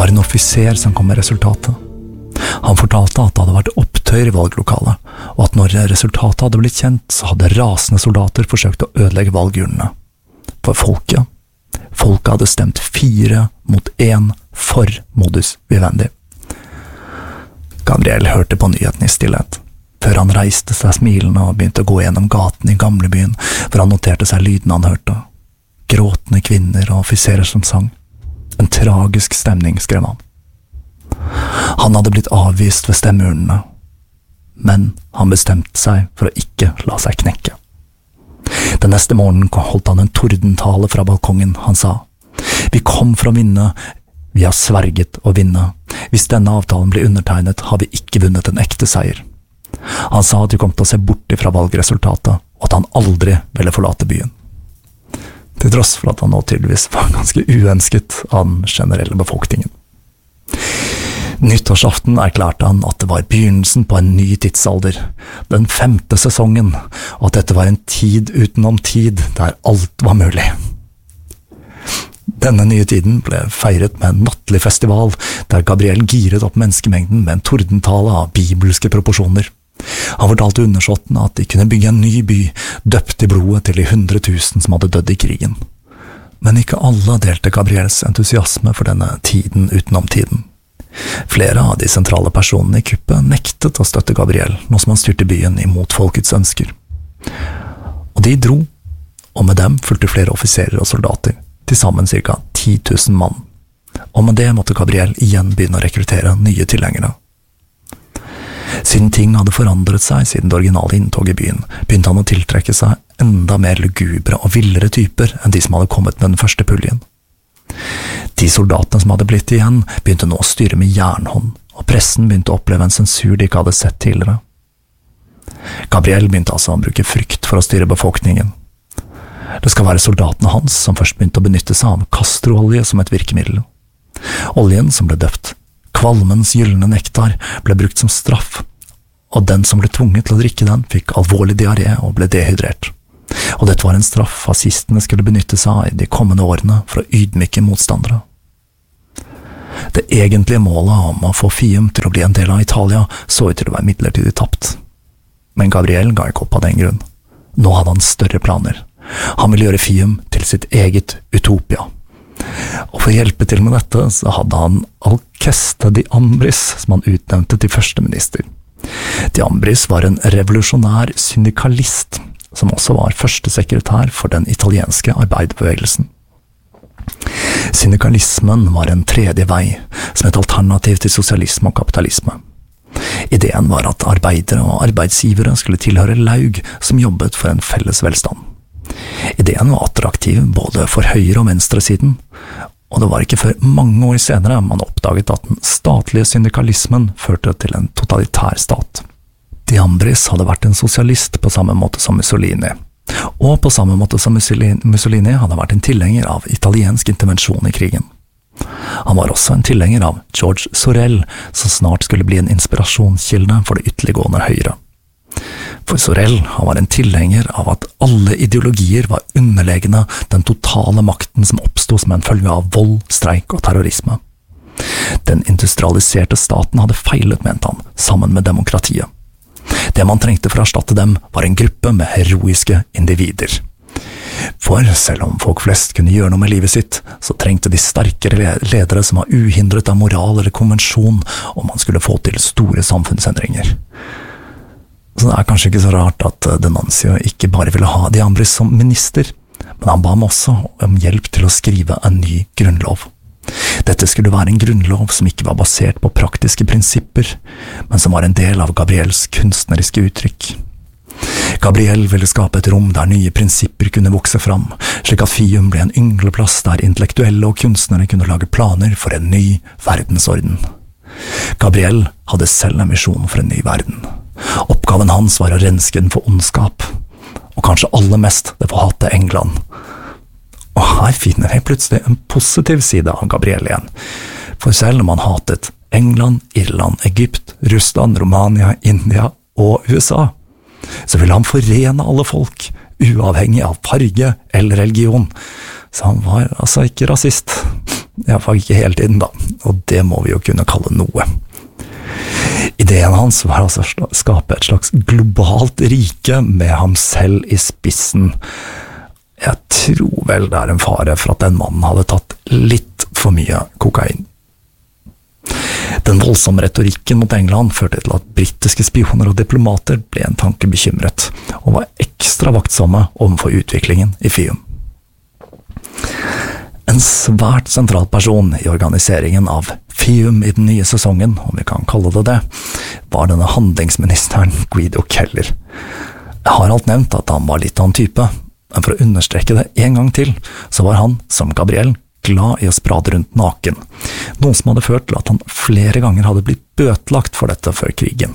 var en offiser som kom med resultatet. Han fortalte at det hadde vært opptøyer i valglokalet, og at når resultatet hadde blitt kjent, så hadde rasende soldater forsøkt å ødelegge valgurnene. For folket hadde stemt 4-1 for modus vivendi. Gabriel hørte på nyheten i stillhet, før han reiste seg smilende og begynte å gå gjennom gaten i gamlebyen, for han noterte seg lyden han hørte. Gråtende kvinner og offiserer som sang. En tragisk stemning, skrev han. Han hadde blitt avvist ved stemmeurnene, men han bestemte seg for å ikke la seg knekke. Den neste morgenen holdt han en tordentale fra balkongen. Han sa, «Vi kom for å vinne, vi har sverget å vinne. Hvis denne avtalen blir undertegnet, har vi ikke vunnet en ekte seier.» Han sa at vi kom til å se bort ifra valgresultatet, og at han aldri ville forlate byen. Til tross for at han nå tydeligvis var ganske uønsket av den generelle befolkningen. Nyttårsaften erklærte han at det var begynnelsen på en ny tidsalder, den 5. sesongen, og at dette var en tid utenom tid der alt var mulig. Denne nye tiden ble feiret med en nattlig festival, der Gabriel giret opp menneskemengden med en tordentale av bibelske proporsjoner. Han fortalte undersåttene at de kunne bygge en ny by, døpt i blodet til de 100 000 som hadde dødd i krigen. Men ikke alle delte Gabriels entusiasme for denne tiden utenom tiden. Flere av de sentrale personene i kuppet nektet å støtte Gabriel, nå som han styrte byen imot folkets ønsker. Og de dro, og med dem fulgte flere offiserer og soldater, til sammen ca. 10 000 mann. Og med det måtte Gabriel igjen begynne å rekruttere nye tilhengere. Siden ting hadde forandret seg siden det originale inntoget i byen, begynte han å tiltrekke seg enda mer lugubre og villere typer enn de som hadde kommet med den første puljen. De soldatene som hadde blitt igjen, begynte nå å styre med jernhånd, og pressen begynte å oppleve en sensur de ikke hadde sett tidligere. Gabriel begynte altså å bruke frykt for å styre befolkningen. Det skal være soldatene hans som først begynte å benytte seg av kastroolje som et virkemiddel. Oljen som ble døpt Kvalmens gyllene nektar ble brukt som straff, og den som ble tvunget til å drikke den fikk alvorlig diaré og ble dehydrert. Og dette var en straff fascistene skulle benytte seg av i de kommende årene for å ydmyke motstandere. Det egentlige målet om å få Fium til å bli en del av Italia så ut til å være midlertidig tapt. Men Gabriel ga ikke opp av den grunn. Nå hadde han større planer. Han ville gjøre Fium til sitt eget utopia. Og for å hjelpe til med dette så hadde han Alceste de Ambris som han utnevnte til førsteminister. De Ambris var en revolusjonær syndikalist som også var førstesekretær for den italienske arbeiderbevegelsen. Syndikalismen var en tredje vei, som et alternativ til sosialisme og kapitalisme. Ideen var at arbeidere og arbeidsgivere skulle tilhøre laug som jobbet for en felles velstand. Ideen var attraktiv både for høyre- og venstresiden, og det var ikke før mange år senere man oppdaget at den statlige syndikalismen førte til en totalitær stat. De Ambris hadde vært en sosialist på samme måte som Mussolini, og på samme måte som Mussolini hadde vært en tilhenger av italiensk intervensjon i krigen. Han var også en tilhenger av George Sorel, som snart skulle bli en inspirasjonskilde for det ytterliggående høyre. For Sorel var en tilhenger av at alle ideologier var underlegne den totale makten som oppstod som en følge av vold, streik og terrorisme. Den industrialiserte staten hadde feilet, mente han, sammen med demokratiet. Det man trengte for å erstatte dem var en gruppe med heroiske individer. For selv om folk flest kunne gjøre noe med livet sitt, så trengte de sterkere ledere som var uhindret av moral eller konvensjon om man skulle få til store samfunnsendringer. Så det er kanskje ikke så rart at D'Annunzio ikke bare ville ha de Ambris som minister, men han ba ham også om hjelp til å skrive en ny grunnlov. Dette skulle være en grunnlov som ikke var basert på praktiske prinsipper, men som var en del av Gabriels kunstneriske uttrykk. Gabriel ville skape et rom der nye prinsipper kunne vokse fram, slik at Fium ble en yngleplass der intellektuelle og kunstnere kunne lage planer for en ny verdensorden. Gabriel hadde selv en visjon for en ny verden. Oppgaven hans var å renske den for ondskap, og kanskje aller mest det forhatte England. Og her finner jeg plutselig en positiv side av Gabriel igjen. For selv om han hatet England, Irland, Egypt, Russland, Romania, India og USA, så ville han forene alle folk, uavhengig av farge eller religion. Så han var altså ikke rasist. I hvert fall ikke hele tiden da, og det må vi jo kunne kalle noe. Ideen hans var altså å skape et slags globalt rike med ham selv i spissen. Jeg tror vel det en fare for at den mannen hadde tatt litt for mye kokain. Den voldsomme retorikken mot England førte til at britiske spioner og diplomater ble en tanke bekymret, og var ekstra vaktsomme overfor utviklingen i FIUM. En svært sentral person i organiseringen av FIUM i den nye sesongen, om vi kan kalle det, var denne handlingsministeren Guido Keller. Jeg har alt nevnt at han var litt av en type, men for å understreke det en gang til, så var han, som Gabriel, glad i å sprade rundt naken, noe som hadde ført til at han flere ganger hadde blitt bøtelagt for dette før krigen.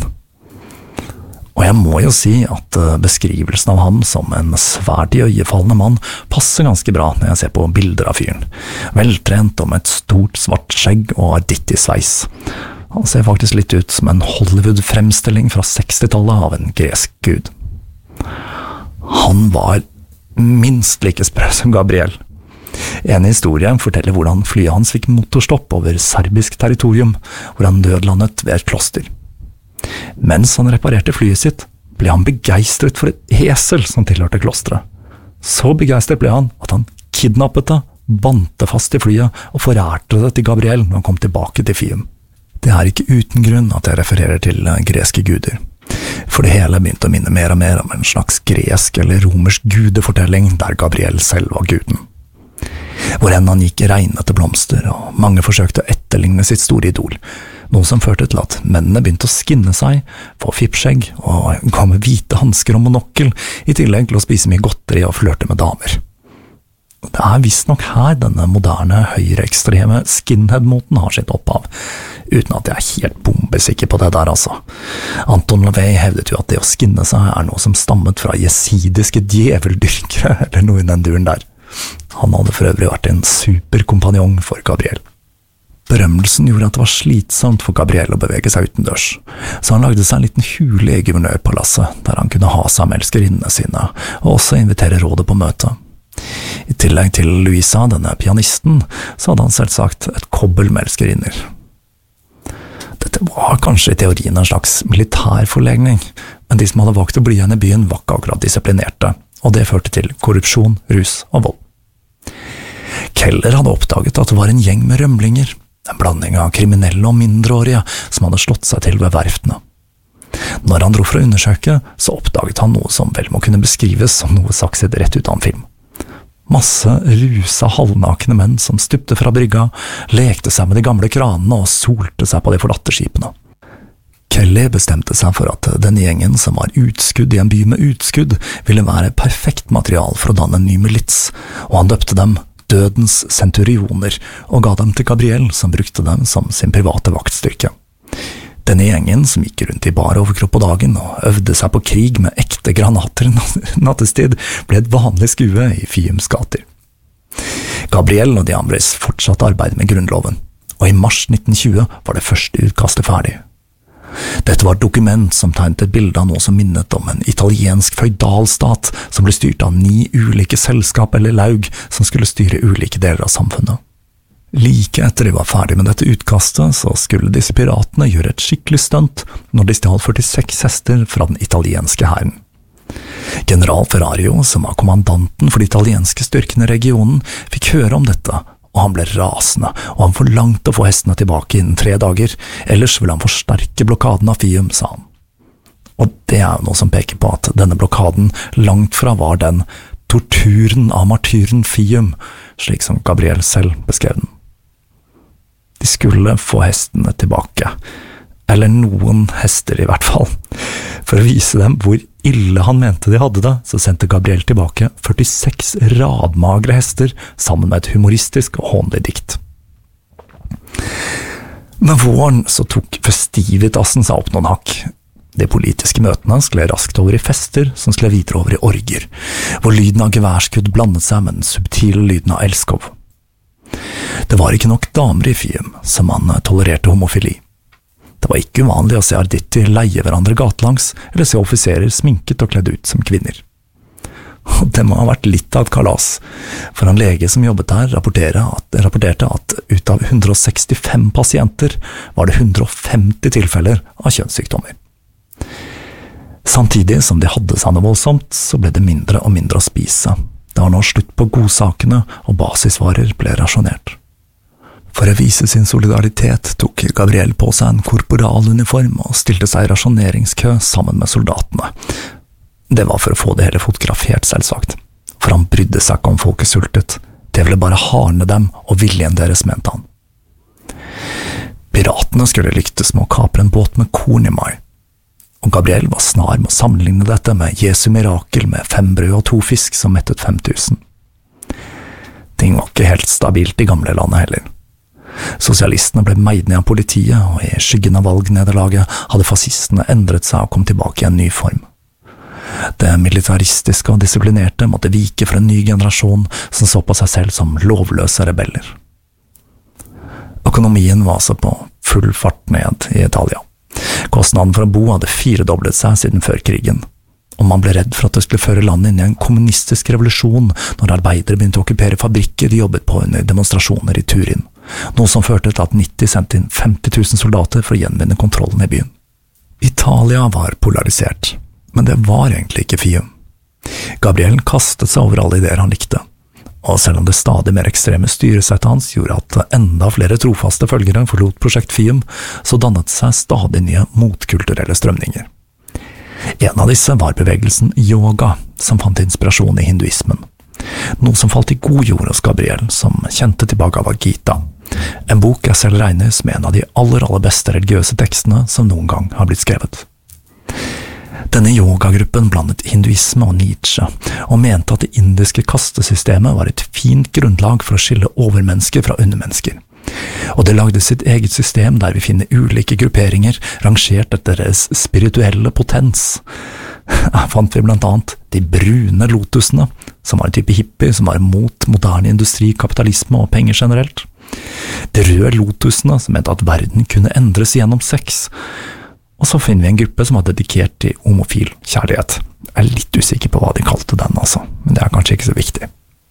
Og jeg må jo si at beskrivelsen av ham som en svært iøynefallende mann passer ganske bra når jeg ser på bilder av fyren. Veltrent og med et stort svart skjegg og arditt i sveis. Han ser faktisk litt ut som en Hollywood-fremstilling fra 60-tallet av en gresk gud. Han var minst like sprø som Gabriel. En historie forteller hvordan flyet hans fikk motorstopp over serbisk territorium, hvor han nødlandet ved et kloster. Mens han reparerte flyet sitt, ble han begeistret for et esel som tilhørte klosteret. Så begeistret ble han at han kidnappet det, bandt det fast i flyet og forærte det til Gabriel når han kom tilbake til FIUM. Det ikke uten grunn at jeg refererer til greske guder, for det hele begynte å minne mer og mer om en slags gresk eller romersk gudefortelling der Gabriel selv var guden. Hvor enn han gikk regnet til blomster, og mange forsøkte å etterligne sitt store idol, noe som førte til at mennene begynte å skinne seg, få fippskjegg og gå med hvite hansker og monokkel, i tillegg til å spise mye godteri og flørte med damer. Det visst nok her denne moderne, høyreekstreme skinhead-moten har sitt opphav, uten at jeg helt bombesikker på det der altså. Anton LaVey hevdet jo at det å skinne seg noe som stammet fra jesidiske djeveldyrkere, eller noe i den duren der. Han hadde for øvrig vært en superkompanjong for Gabriel. Berømmelsen gjorde at det var slitsomt for Gabriel å bevege seg utendørs, så han lagde seg en liten hule i guvernørpalasset, der han kunne ha seg med elskerinnene sine, og også invitere rådet på møte. I tillegg til Louisa, denne pianisten, så hadde han selvsagt et kobbel med elskerinner. Dette var kanskje i teorien en slags militærforlegning, men de som hadde valgt å bli igjen i byen var ikke akkurat disiplinerte, og det førte til korrupsjon, rus og vold. Keller hadde oppdaget at det var en gjeng med rømlinger, en blanding av kriminelle og mindreårige som hadde slått seg til ved verftene. Når han dro for å undersøke, så oppdaget han noe som vel må kunne beskrives som noe sagt rett ut av en film. Masse rusa halvnakne menn som stupte fra brygga, lekte seg med de gamle kranene og solte seg på de forlatte skipene. Kelly bestemte seg for at denne gjengen som var utskudd i en by med utskudd, ville være perfekt material for å danne en ny milits, og han døpte dem Dødens Centurioner, og ga dem til Gabriel, som brukte dem som sin private vaktstyrke. Denne gjengen, som gikk rundt i bar overkropp på dagen og øvde seg på krig med ekte granater nattestid, ble et vanlig skue i FIUMs gater. Gabriel og de andres fortsatte arbeid med grunnloven, og i mars 1920 var det første utkastet ferdig. Dette var et dokument som tegnet et bilde av noe som minnet om en italiensk feudalstat som ble styrt av 9 ulike selskap eller laug som skulle styre ulike deler av samfunnet. Like etter de var ferdig med dette utkastet, så skulle disse piratene gjøre et skikkelig stunt når de stjal 46 hester fra den italienske hæren. General Ferrario, som var kommandanten for de italienske styrkene i regionen, fikk høre om dette, og han ble rasende, og han forlangte å få hestene tilbake innen 3 dager, ellers ville han forsterke blokaden av FIUM, sa han. Og det jo noe som peker på at denne blokaden langt fra var den torturen av martyren FIUM, slik som Gabriel selv beskrev den. De skulle få hestene tilbake, eller noen hester i hvert fall. For å vise dem hvor ille han mente de hadde det, så sendte Gabriel tilbake 46 radmagre hester sammen med et humoristisk og hånlig dikt. Med våren så tok festivitasen seg opp noen hakk. De politiske møtene skled raskt over i fester, som skled videre over i orger, hvor lyden av geværskudd blandet seg med den subtile lyden av elskov. Det var ikke nok damer i FIUM, som man tolererte homofili. Det var ikke uvanlig å se arditti leie hverandre gatelangs, eller se offiserer sminket og kledd ut som kvinner. Og det må ha vært litt av et kalas, for en lege som jobbet der rapporterte at ut av 165 pasienter var det 150 tilfeller av kjønnssykdommer. Samtidig som de hadde seg noe voldsomt, så ble det mindre og mindre å spise. Det var nå slutt på godsakene, og basisvarer ble rasjonert. For å vise sin solidaritet tok Gabriel på seg en korporaluniform og stilte seg i rasjoneringskø sammen med soldatene. Det var for å få det hele fotografert, selvsagt. For han brydde seg ikke om folket sultet. Det ville bare harne dem og viljen deres, mente han. Piratene skulle lyktes med å kapre en båt med korn i mai. Og Gabriel var snar med å sammenligne dette med Jesu mirakel med 5 brød og 2 fisk som mettet 5000. Ting var ikke helt stabilt i gamle landet heller. Sosialistene ble meid ned av politiet, og i skyggen av valgnederlaget hadde fascistene endret seg og kom tilbake i en ny form. Det militaristiske og disiplinerte måtte vike for en ny generasjon som så på seg selv som lovløse rebeller. Økonomien var altså på full fart ned i Italia. Kostnaden for å bo hadde 4-doblet seg siden før krigen, og man ble redd for at det skulle føre landet inn i en kommunistisk revolusjon når arbeidere begynte å okkupere fabrikker de jobbet på under demonstrasjoner i Turin, noe som førte til at 90 sendte inn 50 000 soldater for å gjenvinne kontrollen i byen. Italia var polarisert, men det var egentlig ikke Fium. Gabriel kastet seg over alle ideer han likte, og selv om det stadig mer ekstreme styresettet hans gjorde at enda flere trofaste følgere forlot prosjekt Fium, så dannet seg stadig nye motkulturelle strømninger. En av disse var bevegelsen yoga, som fant inspirasjon i hinduismen. Noe som falt i god jord hos Gabriel, som kjente til Bhagavad Gita, en bok jeg selv regner som en av de aller beste religiøse tekstene som noen gang har blitt skrevet. Denne yogagruppen blandet hinduisme og Nietzsche, og mente at det indiske kastesystemet var et fint grunnlag for å skille overmennesker fra undermennesker. Og det lagde sitt eget system der vi finner ulike grupperinger rangert etter deres spirituelle potens. Her fant vi blant annet de brune lotusene, som var en type hippie som var mot moderne industri, kapitalisme og penger generelt. De røde lotusene, som mente at verden kunne endres gjennom sex. Og så finner vi en gruppe som var dedikert til homofil kjærlighet. Jeg er litt usikker på hva de kalte den, altså, men det er kanskje ikke så viktig.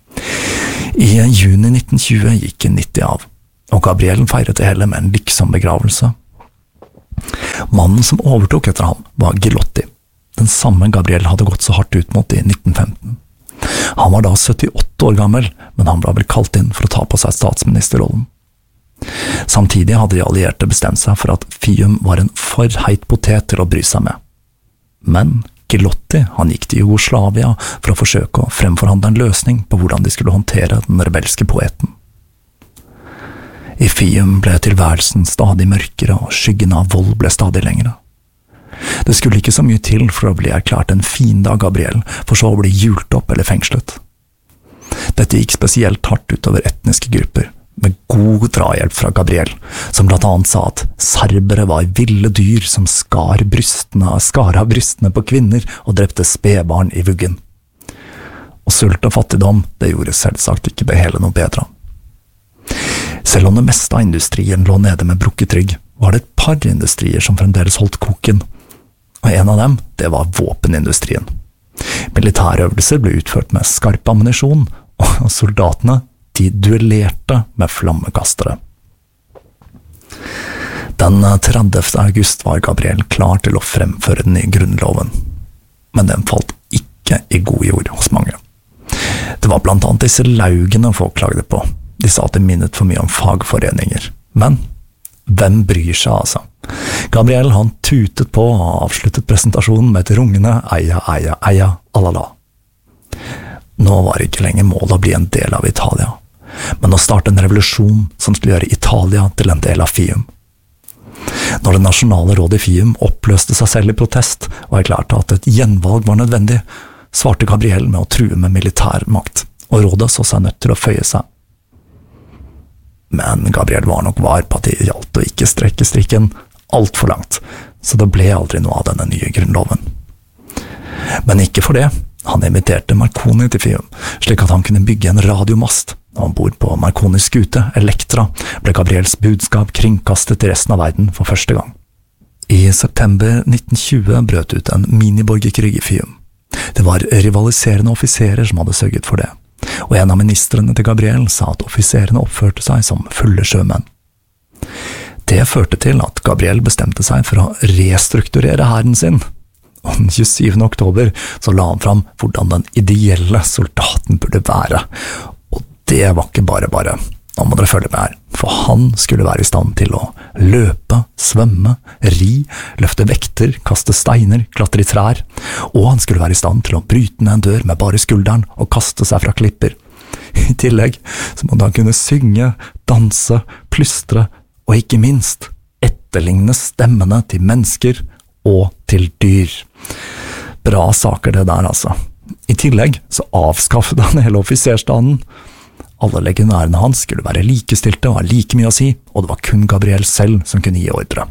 I juni 1920 gikk 90 av, og Gabriel feiret det hele med en liksom begravelse. Mannen som overtok etter ham var Gilotti, den samme Gabriel hadde gått så hardt ut mot i 1915. Han var da 78 år gammel, men han ble vel kalt inn for å ta på seg statsministerrollen. Samtidig hadde de allierte bestemt seg for at Fium var en for heit potet til å bry seg med. Men Gilotti, han gikk til Jugoslavia for å forsøke å fremforhandle en løsning på hvordan de skulle håndtere den rebelske poeten. I Fium ble tilværelsen stadig mørkere, og skyggen av vold ble stadig lengre. Det skulle ikke så mye til for å bli erklært en fiende av Gabriel, for så å bli hjult opp eller fengslet. Dette gikk spesielt hardt utover etniske grupper, med god drahjelp fra Gabriel, som blant annet sa at serbere var ville dyr som skar av brystene på kvinner og drepte spedbarn i vuggen. Og sult og fattigdom, det gjorde selvsagt ikke det hele noe bedre. Selv om det meste av industrien lå nede med brukket rygg, var det et par industrier som fremdeles holdt koken, og en av dem, det var våpenindustrien. Militærøvelser ble utført med skarp ammunisjon, og soldatene, de duellerte med flammekastere. Den 30. august var Gabriel klar til å fremføre den nye grunnloven, men den falt ikke i god jord hos mange. Det var blant annet disse laugene folk klagde på. De sa at det minnet for mye om fagforeninger. Men hvem bryr seg, altså? Gabriel han tutet på og avsluttet presentasjonen med et rungende eia, eia, eia, alala. Nå var det ikke lenger målet å bli en del av Italia, men å starte en revolusjon som skulle gjøre Italia til en del av Fium. Når det nasjonale rådet i Fium oppløste seg selv i protest og erklærte at et gjenvalg var nødvendig, svarte Gabriel med å true med militær makt, og rådet så seg nødt til å føye seg. Men Gabriel var nok var på at det gjaldt å ikke strekke strikken alt for langt, så det ble aldri noe av denne nye grunnloven. Men ikke for det. Han inviterte Marconi til Fium, slik at han kunne bygge en radiomast, og ombord på Marconis skute, Elektra, ble Gabriels budskap kringkastet til resten av verden for første gang. I september 1920 brøt ut en miniborgerkrig i Fium. Det var rivaliserende offiserer som hadde sørget for det, og en av ministrene til Gabriel sa at offiserene oppførte seg som fulle sjømenn. Det førte til at Gabriel bestemte seg for å restrukturere hæren sin, og den 27. oktober så la han fram hvordan den ideelle soldaten burde være, og det var ikke bare. Nå må dere følge med her, for han skulle være i stand til å løpe, svømme, ri, løfte vekter, kaste steiner, klatre i trær, og han skulle være i stand til å bryte ned en dør med bare skulderen og kaste seg fra klipper. I tillegg så måtte han kunne synge, danse, plystre, og ikke minst etterligne stemmene til mennesker og til dyr. Bra saker det der, altså. I tillegg så avskaffet han hele offiserstanden. Alle legionærene hans skulle være likestilte og ha like mye å si, og det var kun Gabriel selv som kunne gi ordre.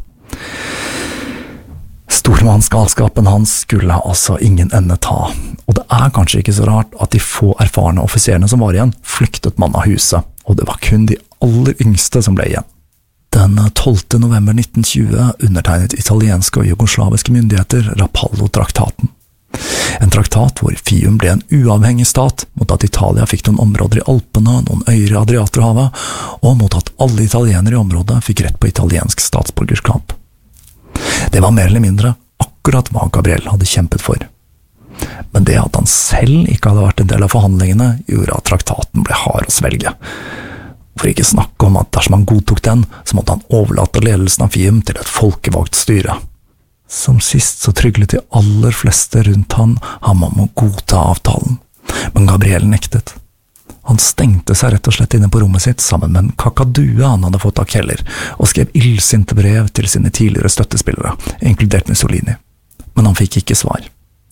Stormannsgalskapen hans skulle altså ingen ende ta, og det er kanskje ikke så rart at de få erfarne offiserene som var igjen flyktet mann av huset, og det var kun de aller yngste som ble igjen. Den 12. november 1920 undertegnet italienske og jugoslaviske myndigheter Rapallo-traktaten. En traktat hvor Fium ble en uavhengig stat mot at Italia fikk noen områder i Alpene, noen øyer i Adriaterhavet, og mot at alle italienere i området fikk rett på italiensk statsborgerskap. Det var mer eller mindre akkurat hva Gabriel hadde kjempet for. Men det at han selv ikke hadde vært en del av forhandlingene, gjorde at traktaten ble hard å svelge. For ikke snakke om at dersom han godtok den, så måtte han overlate ledelsen av Fium til et folkevalgt styre. Som sist så tryglet de aller fleste rundt ham om å godta avtalen, men Gabriel nektet. Han stengte seg rett og slett inne på rommet sitt sammen med en kakadue han hadde fått av Keller, og skrev illsinte brev til sine tidligere støttespillere, inkludert Mussolini. Men han fikk ikke svar.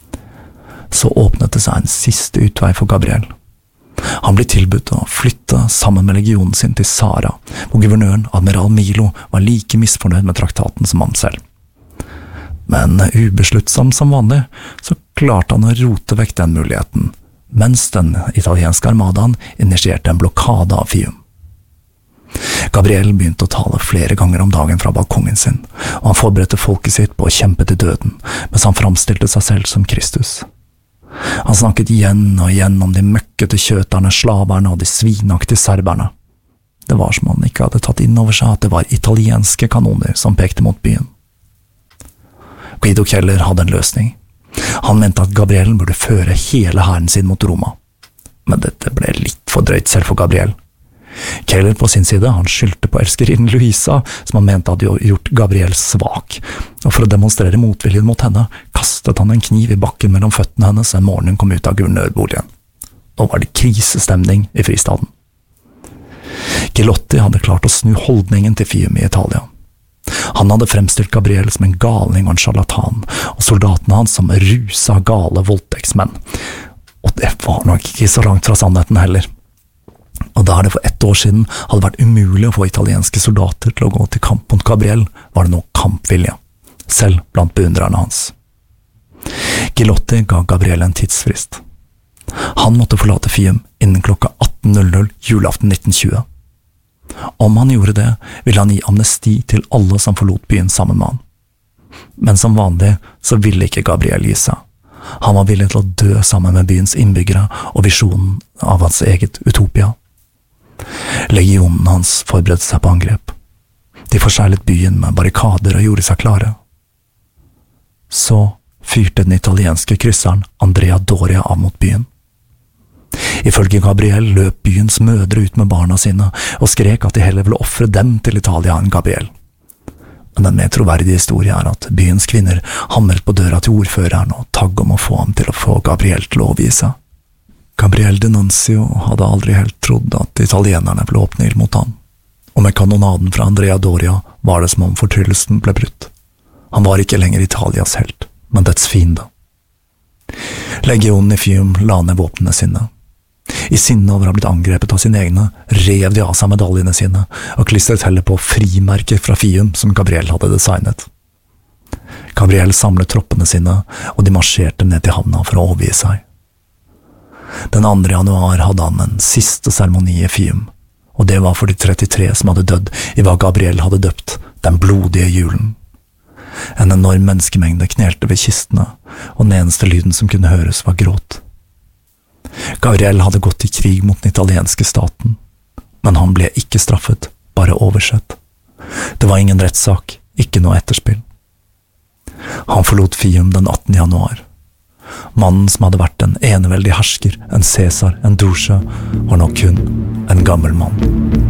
Så åpnet det seg en siste utvei for Gabriel. Han ble tilbudt å flytte sammen med legionen sin til Sara, hvor guvernøren, admiral Milo, var like misfornøyd med traktaten som han selv. Men ubesluttsom som vanlig, så klarte han å rote vekk den muligheten, mens den italienske armadaen initierte en blokade av Fium. Gabriel begynte å tale flere ganger om dagen fra balkongen sin, og han forberedte folket sitt på å kjempe til døden, mens han framstilte seg selv som Kristus. Han snakket igjen og igjen om de møkkete kjøterne, slaverne og de svinaktige serberne. Det var som han ikke hadde tatt inn over seg at det var italienske kanoner som pekte mot byen. Guido Keller hadde en løsning. Han mente at Gabriel burde føre hele hæren sin mot Roma. Men dette ble litt for drøyt selv for Gabriel. Keller på sin side, han skyldte på elskerinnen Luisa, som han mente hadde gjort Gabriel svak, og for å demonstrere motviljen mot henne, kastet han en kniv i bakken mellom føttene hennes en morgen hun kom ut av guvernørboligen. Nå var det krisestemning i fristaden. Gilotti hadde klart å snu holdningen til Fium i Italia. Han hadde fremstilt Gabriel som en galning og en charlatan, og soldatene hans som rusa gale voldtektsmenn. Og det var nok ikke så langt fra sannheten heller. Og da det for 1 år siden hadde vært umulig å få italienske soldater til å gå til kamp mot Gabriel, var det nå kampvilje, selv blant beundrerne hans. Gilotti ga Gabriel en tidsfrist. Han måtte forlate Fium innen klokka 18:00 julaften 1920. Om han gjorde det, ville han gi amnesti til alle som forlot byen sammen med han. Men som vanlig så ville ikke Gabriel gi seg. Han var villig til å dø sammen med byens innbyggere og visjonen av hans eget utopia. Legionen hans forberedte seg på angrep. De forseglet byen med barrikader og gjorde seg klare. Så fyrte den italienske krysseren Andrea Doria av mot byen. Ifølge Gabriel løp byens mødre ut med barna sine og skrek at de heller ville offre dem til Italia enn Gabriel. Men den mer troverdige historien er at byens kvinner hamret på døra til ordføreren og tagg om å få ham til å få Gabriel til å overgi seg. Gabriel D'Annunzio hadde aldri helt trodd at italienerne ville åpne ild mot ham, og med kanonaden fra Andrea Doria var det som om fortryllelsen ble brutt. Han var ikke lenger Italias helt, men dets fiende. Legionen i Fium la ned våpnene sine. I sinne over å ha blitt angrepet av sine egne, rev de av seg medaljene sine og klistret heller på frimerker fra Fium som Gabriel hadde designet. Gabriel samlet troppene sine, og de marsjerte ned til havna for å overgi seg. Den 2. januar hadde han en siste seremoni i Fium, og det var for de 33 som hadde dødd i hva Gabriel hadde døpt den blodige julen. En enorm menneskemengde knelte ved kistene, og den eneste lyden som kunne høres var gråt. Gabriel hadde gått i krig mot den italienske staten, men han ble ikke straffet, bare oversett. Det var ingen rettssak, ikke noe etterspill. Han forlot Fium den 18. januar. Mannen som hadde vært en eneveldig hersker, en Cæsar, en Doge, var nå kun en gammel mann.